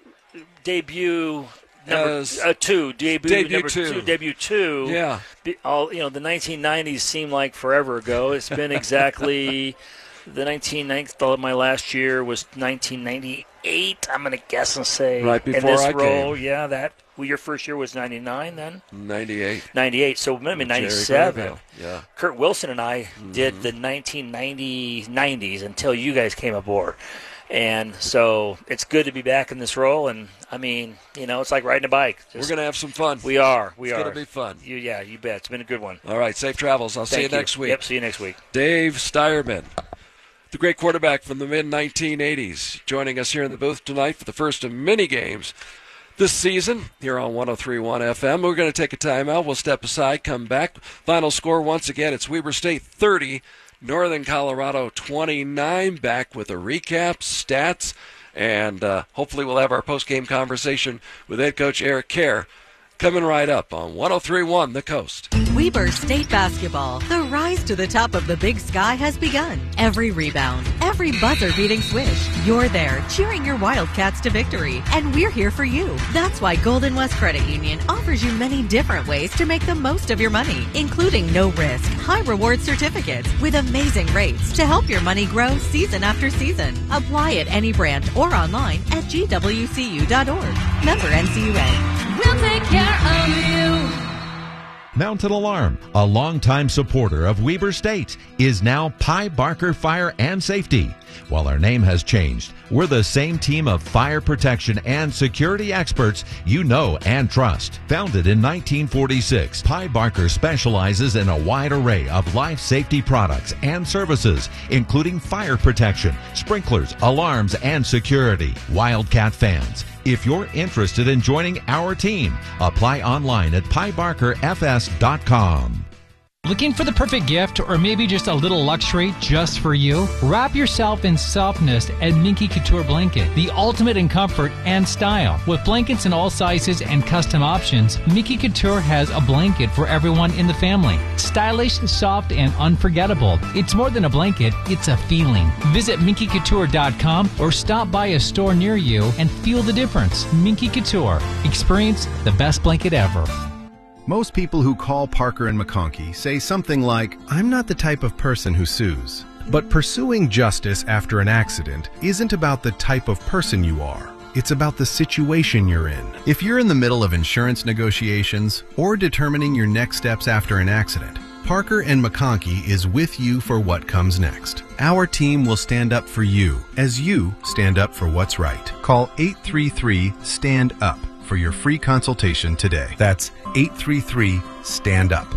S5: debut. Number uh, two, debut,
S1: debut
S5: number
S1: two.
S5: two, debut two.
S1: Yeah.
S5: All you know, the nineteen nineties seemed like forever ago. It's been exactly the nineteen ninety. My last year was nineteen ninety-eight. I'm going to guess and say
S1: right before
S5: in this
S1: I
S5: role,
S1: came.
S5: yeah, that. Well, your first year was ninety-nine then.
S1: ninety-eight.
S5: ninety-eight. So maybe ninety-seven.
S1: Yeah.
S5: Kurt Wilson and I
S1: mm-hmm.
S5: did the nineteen nineties until you guys came aboard. And so it's good to be back in this role. And, I mean, you know, it's like riding a bike. Just,
S1: We're going to have some fun.
S5: We are. We
S1: it's
S5: are.
S1: It's going to be fun.
S5: You, yeah, you bet. It's been a good one.
S1: All right. Safe travels. I'll
S5: Thank
S1: see you,
S5: you
S1: next week.
S5: Yep, see you next week.
S1: Dave Steierman, the great quarterback from the mid nineteen eighties, joining us here in the booth tonight for the first of many games this season here on one oh three point one F M. We're going to take a timeout. We'll step aside, come back. Final score once again, it's Weber State thirty, Northern Colorado twenty-nine. Back with a recap, stats, and uh, hopefully we'll have our post-game conversation with head coach Eric Kerr coming right up on one oh three point one The Coast.
S10: Weber State basketball. The rise to the top of the Big Sky has begun. Every rebound, every buzzer-beating swish. You're there cheering your Wildcats to victory, and we're here for you. That's why Golden West Credit Union offers you many different ways to make the most of your money, including no-risk, high-reward certificates with amazing rates to help your money grow season after season. Apply at any branch or online at G W C U dot org. Member N C U A.
S11: We'll take care of you.
S12: Mountain Alarm, a longtime supporter of Weber State, is now Pye Barker Fire and Safety. While our name has changed, we're the same team of fire protection and security experts you know and trust. Founded in nineteen forty-six, Pye Barker specializes in a wide array of life safety products and services, including fire protection, sprinklers, alarms, and security. Wildcat fans, if you're interested in joining our team, apply online at pye barker f s dot com.
S15: Looking for the perfect gift or maybe just a little luxury just for you? Wrap yourself in softness at Minky Couture Blanket, the ultimate in comfort and style. With blankets in all sizes and custom options, Minky Couture has a blanket for everyone in the family. Stylish, soft, and unforgettable. It's more than a blanket, it's a feeling. Visit minky couture dot com or stop by a store near you and feel the difference. Minky Couture. Experience the best blanket ever.
S14: Most people who call Parker and McConkey say something like, I'm not the type of person who sues. But pursuing justice after an accident isn't about the type of person you are. It's about the situation you're in. If you're in the middle of insurance negotiations or determining your next steps after an accident, Parker and McConkey is with you for what comes next. Our team will stand up for you as you stand up for what's right. Call eight three three, STAND UP for your free consultation today. That's eight three three, STAND UP.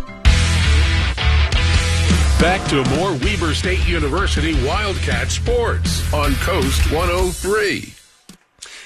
S4: Back to more Weber State University Wildcat sports on Coast one oh three.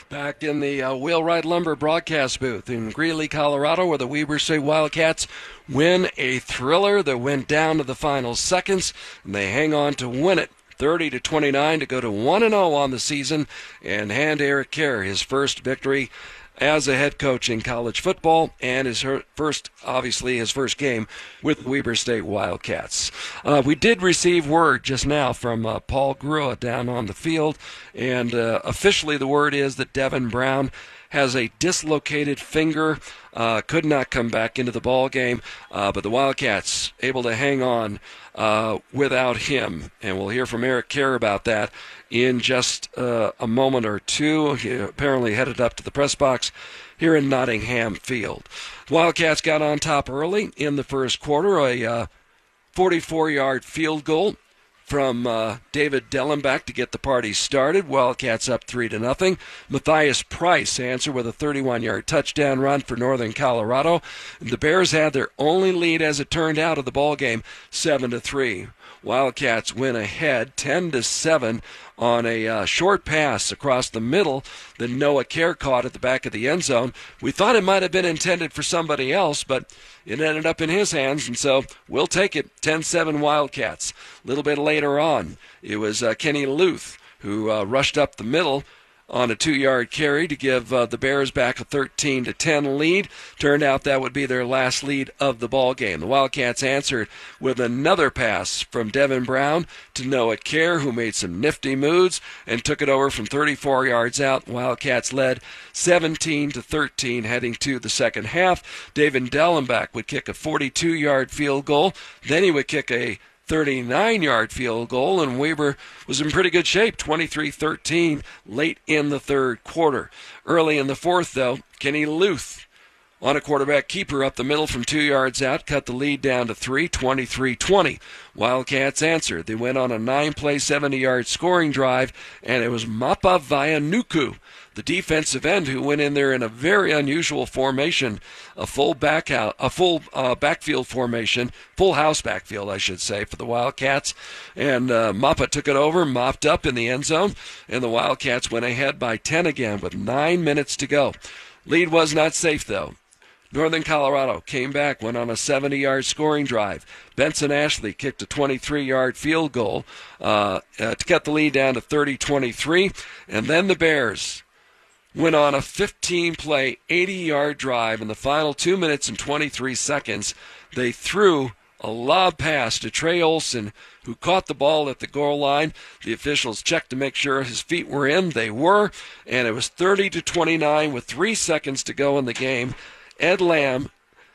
S1: Back in the uh, Wheelwright Lumber broadcast booth in Greeley, Colorado, where the Weber State Wildcats win a thriller that went down to the final seconds, and they hang on to win it thirty to twenty-nine to go to one and oh on the season and hand Eric Kerr his first victory as a head coach in college football, and his first, obviously, his first game with the Weber State Wildcats. Uh, we did receive word just now from uh, Paul Grua down on the field, and uh, officially the word is that Devin Brown has a dislocated finger, uh, could not come back into the ball game, uh, but the Wildcats able to hang on uh, without him, and we'll hear from Eric Kerr about that in just uh, a moment or two. He apparently headed up to the press box here in Nottingham Field. Wildcats got on top early in the first quarter, a uh, forty-four-yard field goal from uh, David Dellenbach to get the party started. Wildcats up three to nothing. Matthias Price answered with a thirty-one-yard touchdown run for Northern Colorado. The Bears had their only lead, as it turned out, of the ball game, seven to three. Wildcats win ahead ten to seven on a uh, short pass across the middle that Noah Kerr caught at the back of the end zone. We thought it might have been intended for somebody else, but it ended up in his hands, and so we'll take it. ten seven Wildcats. A little bit later on, it was uh, Kenny Luth who uh, rushed up the middle on a two-yard carry to give uh, the Bears back a thirteen to ten lead. Turned out that would be their last lead of the ball game. The Wildcats answered with another pass from Devin Brown to Noah Kerr, who made some nifty moves and took it over from thirty-four yards out. Wildcats led seventeen to thirteen heading to the second half. David Dellenbach would kick a forty-two-yard field goal. Then he would kick a thirty-nine-yard field goal, and Weber was in pretty good shape, twenty-three thirteen, late in the third quarter. Early in the fourth, though, Kenny Luth on a quarterback keeper up the middle from two yards out, cut the lead down to three, twenty-three twenty. Wildcats answered. They went on a nine-play, seventy-yard scoring drive, and it was Mapa Vaianuku, the defensive end, who went in there in a very unusual formation, a full back out, a full uh, backfield formation, full house backfield, I should say, for the Wildcats. And uh, Mapa took it over, mopped up in the end zone, and the Wildcats went ahead by ten again with nine minutes to go. Lead was not safe, though. Northern Colorado came back, went on a seventy-yard scoring drive. Benson Ashley kicked a twenty-three-yard field goal uh, uh, to cut the lead down to thirty twenty-three. And then the Bears went on a fifteen-play, eighty-yard drive. In the final two minutes and twenty-three seconds, they threw a lob pass to Trey Olson, who caught the ball at the goal line. The officials checked to make sure his feet were in. They were, and it was thirty to twenty-nine with three seconds to go in the game. Ed Lamb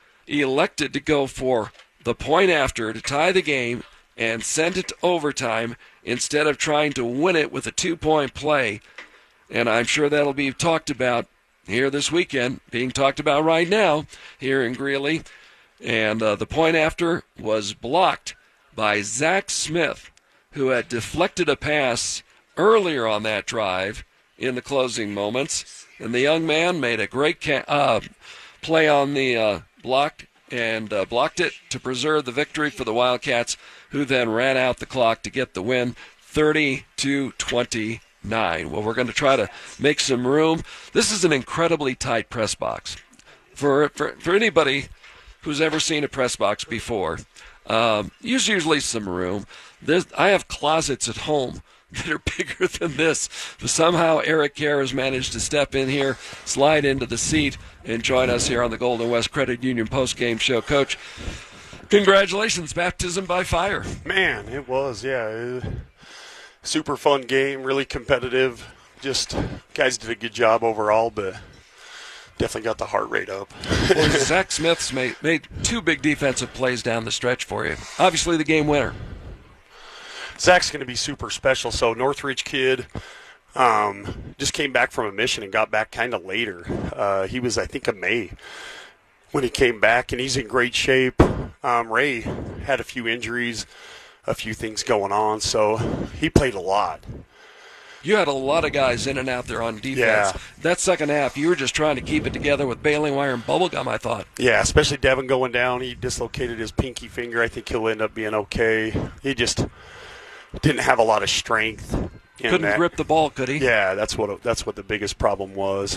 S1: elected to go for the point after to tie the game and send it to overtime instead of trying to win it with a two-point play. And I'm sure that'll be talked about here this weekend, being talked about right now here in Greeley. And uh, the point after was blocked by Zach Smith, who had deflected a pass earlier on that drive in the closing moments. And the young man made a great ca- uh, play on the uh, block and uh, blocked it to preserve the victory for the Wildcats, who then ran out the clock to get the win, thirty to twenty-nine. Well, we're going to try to make some room. This is an incredibly tight press box. For for, for anybody who's ever seen a press box before, um, there's usually some room. There's, I have closets at home that are bigger than this. But somehow Eric Kerr has managed to step in here, slide into the seat, and join us here on the Golden West Credit Union post-game show. Coach, congratulations, baptism by fire.
S16: Man, it was, yeah. It, super fun game, really competitive. Just, guys did a good job overall, but definitely got the heart rate up.
S1: Well, Zach Smith's made, made two big defensive plays down the stretch for you. Obviously the game winner.
S16: Zach's going to be super special. So Northridge kid, um, just came back from a mission and got back kind of later. Uh, he was, I think, a May when he came back, and he's in great shape. Um, Ray had a few injuries, a few things going on, so he played a lot.
S1: You had a lot of guys in and out there on defense.
S16: Yeah.
S1: That second half, you were just trying to keep it together with baling wire and bubblegum, I thought.
S16: Yeah, especially Devin going down. He dislocated his pinky finger. I think he'll end up being okay. He just didn't have a lot of strength. in
S1: Couldn't
S16: that.
S1: grip the ball, could he?
S16: Yeah, that's what that's what the biggest problem was.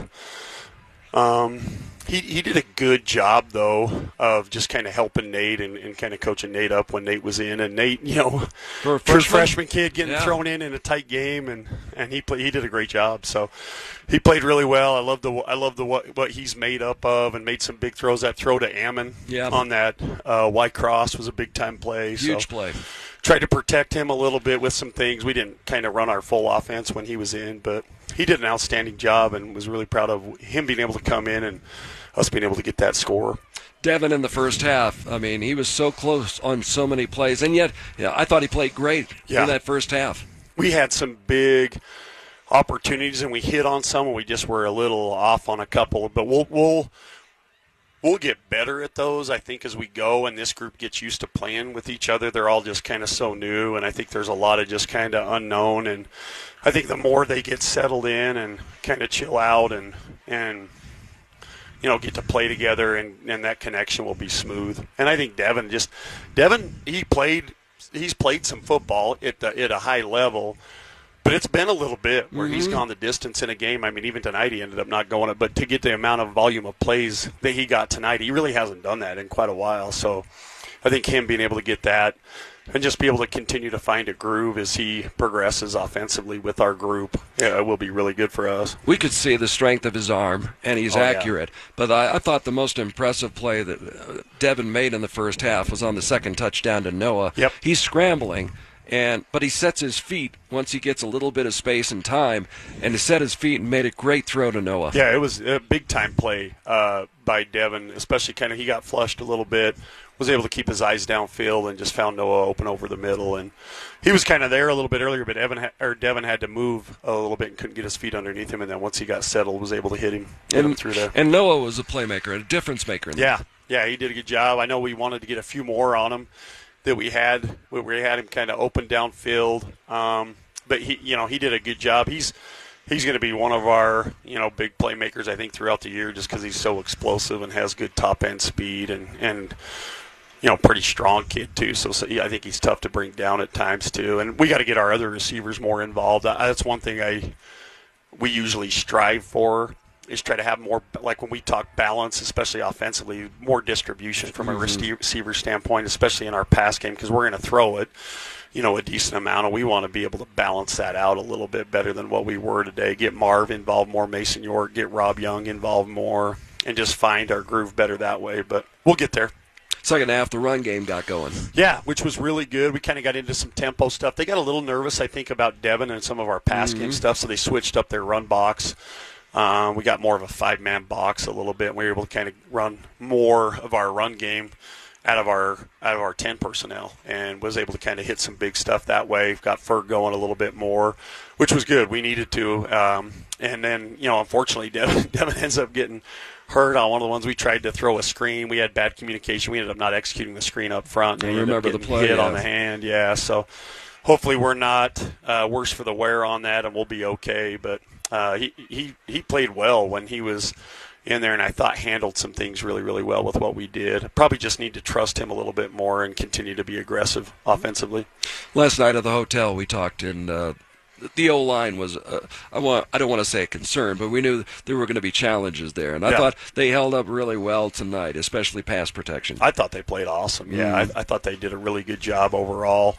S16: Um, he he did a good job though of just kind of helping Nate and, and kind of coaching Nate up when Nate was in. And Nate, you know,
S1: for a
S16: for a
S1: freshman,
S16: freshman kid getting
S1: yeah.
S16: thrown in in a tight game, and, and he play, he did a great job. So he played really well. I love the I love the what, what he's made up of, and made some big throws. That throw to Ammon
S1: yeah.
S16: on that uh, Y cross was a big time play.
S1: Huge
S16: so.
S1: play.
S16: Tried to protect him a little bit with some things. We didn't kind of run our full offense when he was in, but he did an outstanding job and was really proud of him being able to come in and us being able to get that score.
S1: Devin in the first half, I mean, he was so close on so many plays, and yet yeah, I thought he played great
S16: yeah.
S1: in that first half.
S16: We had some big opportunities, and we hit on some, and we just were a little off on a couple. But we'll we'll we'll get better at those, I think, as we go, and this group gets used to playing with each other. They're all just kind of so new, and I think there's a lot of just kind of unknown. And I think the more they get settled in and kind of chill out and and you know get to play together, and, and that connection will be smooth. And I think Devin just Devin he played he's played some football at the, at a high level. But it's been a little bit where mm-hmm. he's gone the distance in a game. I mean, even tonight he ended up not going it. But to get the amount of volume of plays that he got tonight, he really hasn't done that in quite a while. So I think him being able to get that and just be able to continue to find a groove as he progresses offensively with our group, yeah, it will be really good for us.
S1: We could see the strength of his arm, and he's
S16: oh,
S1: accurate.
S16: Yeah.
S1: But I, I thought the most impressive play that Devin made in the first half was on the second touchdown to Noah.
S16: Yep.
S1: He's scrambling. And but he sets his feet once he gets a little bit of space and time, and he set his feet and made a great throw to Noah.
S16: Yeah, it was a big time play uh, by Devin, especially kind of he got flushed a little bit, was able to keep his eyes downfield and just found Noah open over the middle. And he was kind of there a little bit earlier, but Evan ha- or Devin had to move a little bit and couldn't get his feet underneath him. And then once he got settled, was able to hit him, hit
S1: and,
S16: him through there.
S1: And Noah was a playmaker, a difference maker. In
S16: yeah, yeah, he did a good job. I know we wanted to get a few more on him. That we had, we had him kind of open downfield, um, but he, you know, he did a good job. He's he's going to be one of our, you know, big playmakers I think throughout the year, just because he's so explosive and has good top end speed and and you know, pretty strong kid too. So, so yeah, I think he's tough to bring down at times too. And we got to get our other receivers more involved. That's one thing I we usually strive for. Is try to have more, like when we talk balance, especially offensively, more distribution from a mm-hmm. receiver standpoint, especially in our pass game, because we're going to throw it, you know, a decent amount, and we want to be able to balance that out a little bit better than what we were today. Get Marv involved more, Mason York, get Rob Young involved more, and just find our groove better that way. But we'll get there.
S1: Second half, the run game got going.
S16: Yeah, which was really good. We kind of got into some tempo stuff. They got a little nervous, I think, about Devin and some of our pass mm-hmm. game stuff, so they switched up their run box. Um, we got more of a five-man box a little bit. We were able to kind of run more of our run game out of our out of our ten personnel, and was able to kind of hit some big stuff that way. Got Ferg going a little bit more, which was good. We needed to. Um, and then, you know, unfortunately, Devin, Devin ends up getting hurt on one of the ones we tried to throw a screen. We had bad communication. We ended up not executing the screen up front.
S1: I
S16: and
S1: remember the play.
S16: Hit
S1: yeah.
S16: on the hand, yeah. So hopefully we're not uh, worse for the wear on that, and we'll be okay. But Uh, he, he he played well when he was in there, and I thought handled some things really, really well with what we did. Probably just need to trust him a little bit more and continue to be aggressive offensively.
S1: Last night at the hotel, we talked, and uh, the O-line was, uh, I, want, I don't want to say a concern, but we knew there were going to be challenges there. And I yeah. thought they held up really well tonight, especially pass protection.
S16: I thought they played awesome. Yeah, mm. I, I thought they did a really good job overall.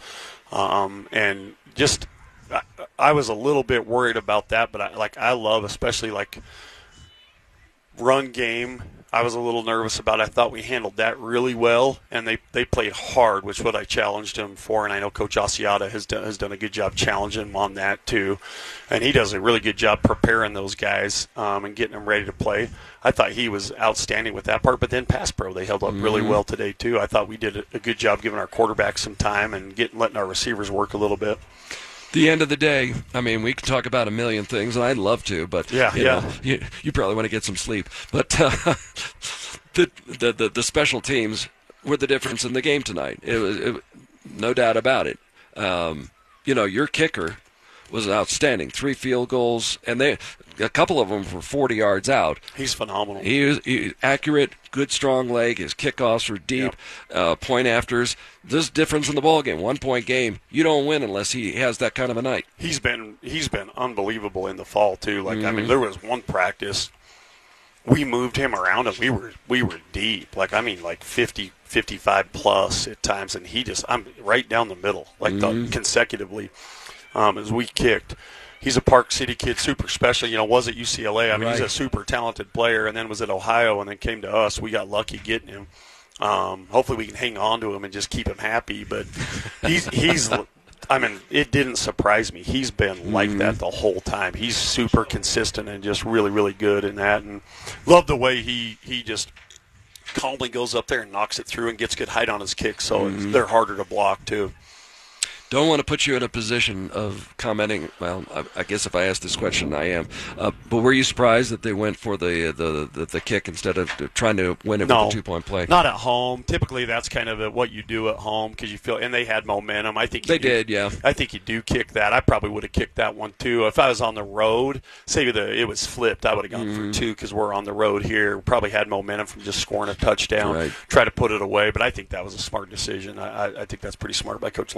S16: Um, and just – I, I was a little bit worried about that, but I, like I love, especially like run game. I was a little nervous about. I thought we handled that really well, and they, they played hard, which is what I challenged him for. And I know Coach Asiata has done has done a good job challenging him on that too, and he does a really good job preparing those guys um, and getting them ready to play. I thought he was outstanding with that part, but then pass pro they held up really mm-hmm. well today too. I thought we did a, a good job giving our quarterback some time and getting letting our receivers work a little bit.
S1: The end of the day, I mean, we can talk about a million things, and I'd love to, but
S16: yeah,
S1: you
S16: yeah.
S1: know, you, you probably want to get some sleep. But uh, the, the the the special teams were the difference in the game tonight. It was it, no doubt about it. Um, you know, your kicker was outstanding. Three field goals, and they a couple of them were forty yards out.
S16: He's phenomenal.
S1: He is he, accurate, good, strong leg. His kickoffs are deep. Yep. Uh, point afters. There's difference in the ball game. One point game. You don't win unless he has that kind of a night.
S16: He's been he's been unbelievable in the fall too. Like
S1: mm-hmm.
S16: I mean, there was one practice. We moved him around and we were we were deep. Like I mean, like fifty, fifty-five plus at times, and he just I'm right down the middle, like mm-hmm. the, consecutively um, as we kicked. He's a Park City kid, super special. You know, was at U C L A. I mean, right. he's a super talented player, and then was at Ohio, and then came to us. We got lucky getting him. Um, hopefully, we can hang on to him and just keep him happy. But he's he's. I mean, it didn't surprise me. He's been like mm-hmm. that the whole time. He's super consistent and just really, really good in that. And love the way he, he just calmly goes up there and knocks it through and gets good height on his kicks, so mm-hmm. they're harder to block too.
S1: Don't want to put you in a position of commenting. Well, I, I guess if I ask this question, I am. Uh, but were you surprised that they went for the the, the, the kick instead of trying to win it
S16: no,
S1: with a two-point play?
S16: Not at home. Typically, that's kind of what you do at home because you feel. And they had momentum. I think
S1: they
S16: do,
S1: did. Yeah.
S16: I think you do kick that. I probably would have kicked that one too if I was on the road. Say the it was flipped, I would have gone mm-hmm. for two because we're on the road here. Probably had momentum from just scoring a touchdown.
S1: Right.
S16: Try to put it away, but I think that was a smart decision. I, I, I think that's pretty smart by Coach